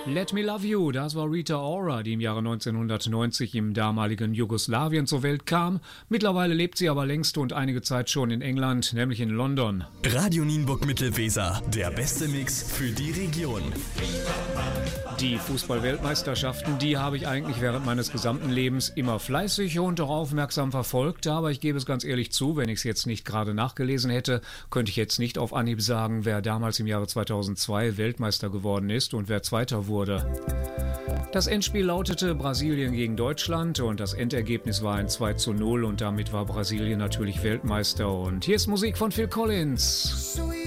Let Me Love You, das war Rita Ora, die im Jahre 1990 im damaligen Jugoslawien zur Welt kam. Mittlerweile lebt sie aber längst und einige Zeit schon in England, nämlich in London. Radio Nienburg Mittelweser, der beste Mix für die Region. Die Fußball-Weltmeisterschaften, die habe ich eigentlich während meines gesamten Lebens immer fleißig und auch aufmerksam verfolgt. Aber ich gebe es ganz ehrlich zu, wenn ich es jetzt nicht gerade nachgelesen hätte, könnte ich jetzt nicht auf Anhieb sagen, wer damals im Jahre 2002 Weltmeister geworden ist und wer Zweiter wurde. Das Endspiel lautete Brasilien gegen Deutschland und das Endergebnis war ein 2:0 und damit war Brasilien natürlich Weltmeister. Und hier ist Musik von Phil Collins.